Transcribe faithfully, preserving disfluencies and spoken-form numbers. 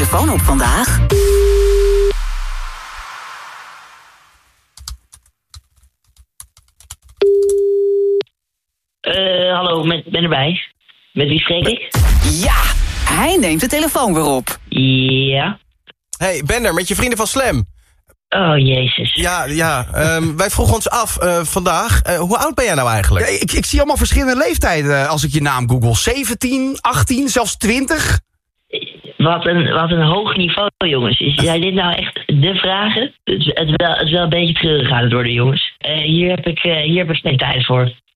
telefoon op vandaag? Uh, hallo, met, ben erbij. Met wie spreek ik? Ja, hij neemt de telefoon weer op. Ja. Hey, ben er, met je vrienden van Slam. Oh, jezus. Ja, ja. Um, wij vroegen ons af uh, vandaag, uh, hoe oud ben jij nou eigenlijk? Ja, ik, ik zie allemaal verschillende leeftijden als ik je naam google. zeventien, achttien, zelfs twintig. Wat een, wat een hoog niveau, jongens. Is jij dit nou echt de vragen? Het is, het is, wel, het is wel een beetje treurig aan het worden, jongens. Uh, hier, heb ik, uh, hier heb ik geen tijd voor.